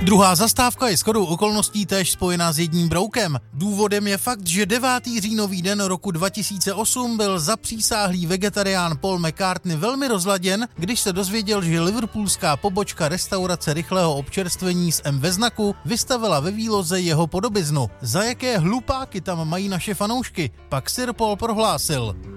Druhá zastávka je shodou okolností též spojená s jedním broukem. Důvodem je fakt, že 9. říjnový den roku 2008 byl zapřísáhlý vegetarián Paul McCartney velmi rozladěn, když se dozvěděl, že liverpoolská pobočka restaurace rychlého občerstvení s M ve znaku vystavila ve výloze jeho podobiznu. Za jaké hlupáky tam mají naše fanoušky? Pak Sir Paul prohlásil: